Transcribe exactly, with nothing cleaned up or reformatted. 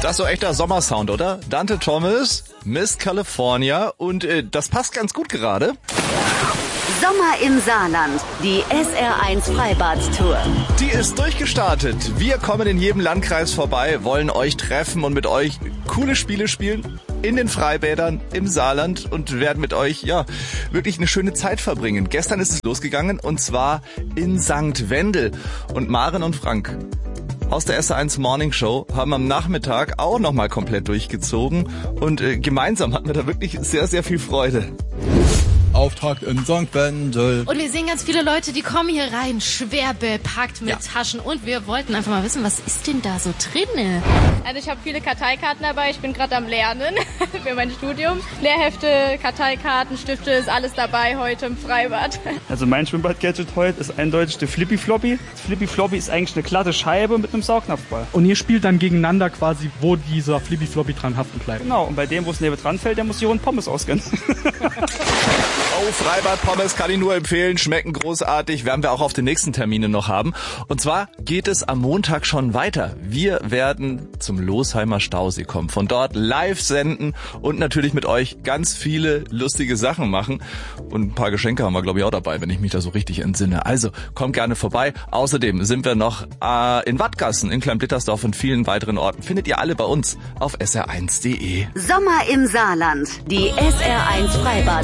Das ist so echter Sommersound, oder? Dante Thomas, Miss California und äh, das passt ganz gut gerade. Sommer im Saarland, die S R eins Freibad-Tour. Die ist durchgestartet. Wir kommen in jedem Landkreis vorbei, wollen euch treffen und mit euch coole Spiele spielen in den Freibädern im Saarland und werden mit euch ja wirklich eine schöne Zeit verbringen. Gestern ist es losgegangen und zwar in Sankt Wendel. Und Maren und Frank aus der S R eins Morning Show haben am Nachmittag auch nochmal komplett durchgezogen und äh, gemeinsam hatten wir da wirklich sehr, sehr viel Freude. Auftakt in Sankt Wendel. Und wir sehen ganz viele Leute, die kommen hier rein, schwer bepackt mit ja. Taschen. Und wir wollten einfach mal wissen, was ist denn da so drin? Also ich habe viele Karteikarten dabei. Ich bin gerade am Lernen für mein Studium. Lehrhefte, Karteikarten, Stifte, ist alles dabei heute im Freibad. Also mein Schwimmbad-Gadget heute ist eindeutig der Flippy Floppy. Das Flippy Floppy ist eigentlich eine glatte Scheibe mit einem Saugnapfball. Und ihr spielt dann gegeneinander quasi, wo dieser Flippy Floppy dran haften bleibt. Genau, und bei dem, wo es neben dran fällt, der muss hier einen Pommes ausgehen. Oh, Freibad-Pommes kann ich nur empfehlen, schmecken großartig, werden wir auch auf den nächsten Terminen noch haben. Und zwar geht es am Montag schon weiter. Wir werden zum Losheimer Stausee kommen, von dort live senden und natürlich mit euch ganz viele lustige Sachen machen. Und ein paar Geschenke haben wir, glaube ich, auch dabei, wenn ich mich da so richtig entsinne. Also kommt gerne vorbei. Außerdem sind wir noch äh, in Wattgassen, in Klein-Blittersdorf und vielen weiteren Orten. Findet ihr alle bei uns auf S R eins punkt de. Sommer im Saarland, die S R eins Freibad